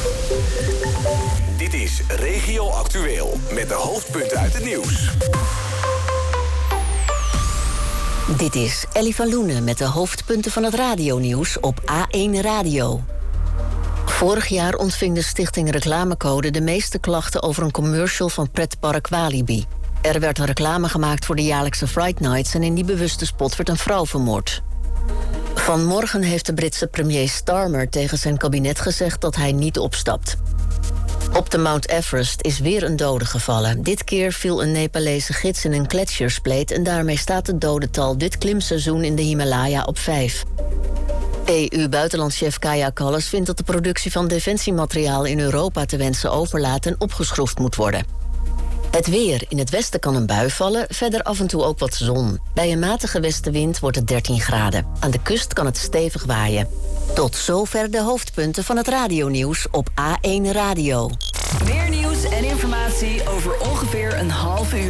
Dit is Regio Actueel met de hoofdpunten uit het nieuws. Dit is Ellie van Loenen met de hoofdpunten van het radionieuws op A1 Radio. Vorig jaar ontving de stichting Reclamecode de meeste klachten over een commercial van pretpark Walibi. Er werd een reclame gemaakt voor de jaarlijkse Fright Nights en in die bewuste spot werd een vrouw vermoord. Vanmorgen heeft de Britse premier Starmer tegen zijn kabinet gezegd dat hij niet opstapt. Op de Mount Everest is weer een dode gevallen. Dit keer viel een Nepalese gids in een gletsjerspleet en daarmee staat het dodental dit klimseizoen in de Himalaya op 5. EU-buitenlandchef Kaja Kallas vindt dat de productie van defensiemateriaal in Europa te wensen overlaat en opgeschroefd moet worden. Het weer. In het westen kan een bui vallen, verder af en toe ook wat zon. Bij een matige westenwind wordt het 13 graden. Aan de kust kan het stevig waaien. Tot zover de hoofdpunten van het radionieuws op A1 Radio. Meer nieuws en informatie over ongeveer een half uur.